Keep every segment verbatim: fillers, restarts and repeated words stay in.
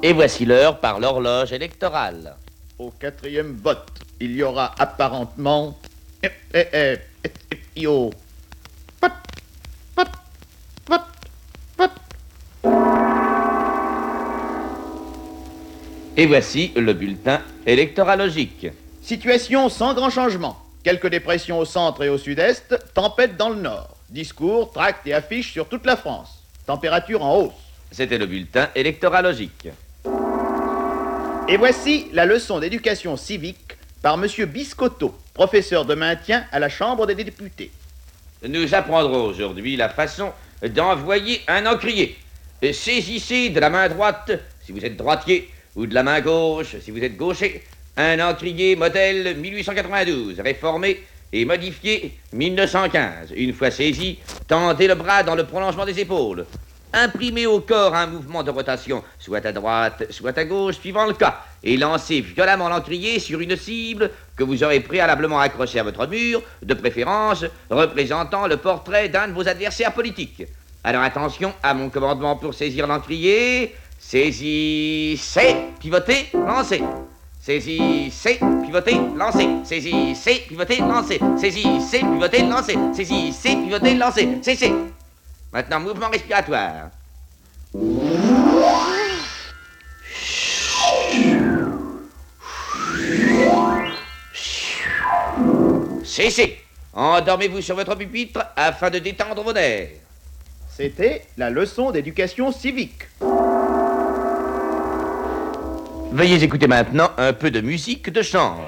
Et voici l'heure par l'horloge électorale. Au quatrième vote, il y aura apparentement... Eh, eh, eh, eh, eh, yo. Vote, vote, vote, vote. Et voici le bulletin électoralogique. Situation sans grand changement. Quelques dépressions au centre et au sud-est, tempête dans le nord. Discours, tracts et affiches sur toute la France. Température en hausse. C'était le bulletin électoralogique. Et voici la leçon d'éducation civique par M. Biscotto, professeur de maintien à la Chambre des députés. Nous apprendrons aujourd'hui la façon d'envoyer un encrier. Saisissez de la main droite, si vous êtes droitier, ou de la main gauche, si vous êtes gaucher, un encrier modèle mille huit cent quatre-vingt-douze, réformé et modifié mille neuf cent quinze. Une fois saisi, tendez le bras dans le prolongement des épaules. Imprimez au corps un mouvement de rotation, soit à droite, soit à gauche, suivant le cas, et lancez violemment l'encrier sur une cible que vous aurez préalablement accrochée à votre mur, de préférence représentant le portrait d'un de vos adversaires politiques. Alors attention à mon commandement pour saisir l'encrier. Saisissez, pivotez, lancez. Saisissez, pivotez, lancez. Saisissez, pivotez, lancez. Saisissez, pivotez, lancez. Saisissez, pivotez, lancez. Cessez. Maintenant, mouvement respiratoire. Cessez. Endormez-vous sur votre pupitre afin de détendre vos nerfs. C'était la leçon d'éducation civique. Veuillez écouter maintenant un peu de musique de chambre.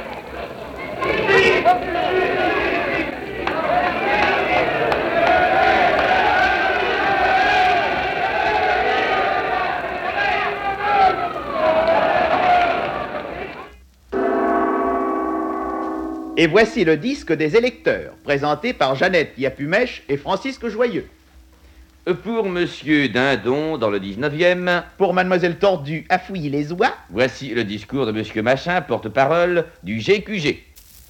Et voici le disque des électeurs, présenté par Jeannette Yapumèche et Francisque Joyeux. Pour Monsieur Dindon, dans le dix-neuvième. Pour Mademoiselle Tordue, à fouiller les oies. Voici le discours de Monsieur Machin, porte-parole du G Q G.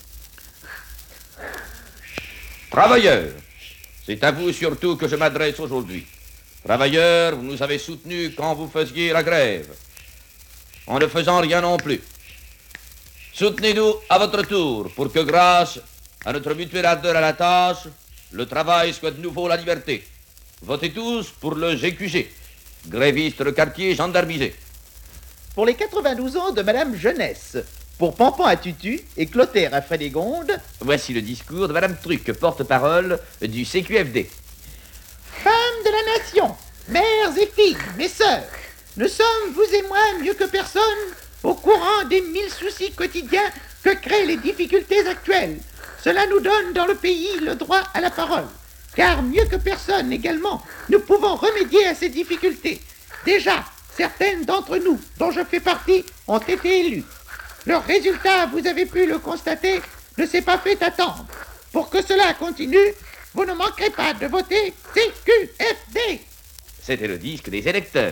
Travailleurs, c'est à vous surtout que je m'adresse aujourd'hui. Travailleurs, vous nous avez soutenus quand vous faisiez la grève, en ne faisant rien non plus. Soutenez-nous à votre tour pour que, grâce à notre mutuelle ardeur à la tâche, le travail soit de nouveau la liberté. Votez tous pour le G Q G, gréviste le quartier gendarmisé. Pour les quatre-vingt-douze ans de Madame Jeunesse, pour Pampan à Tutu et Clotaire à Frédégonde. Voici le discours de Madame Truc, porte-parole du C Q F D. Femmes de la nation, mères et filles, mes sœurs, nous sommes, vous et moi, mieux que personne, au courant des mille soucis quotidiens que créent les difficultés actuelles. Cela nous donne dans le pays le droit à la parole. Car mieux que personne également, nous pouvons remédier à ces difficultés. Déjà, certaines d'entre nous, dont je fais partie, ont été élues. Leur résultat, vous avez pu le constater, ne s'est pas fait attendre. Pour que cela continue, vous ne manquerez pas de voter C Q F D. C'était le disque des électeurs.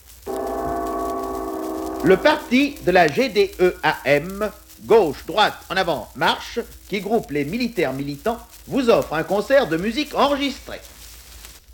Le parti de la G D E A M, gauche, droite, en avant, marche, qui groupe les militaires militants, vous offre un concert de musique enregistré.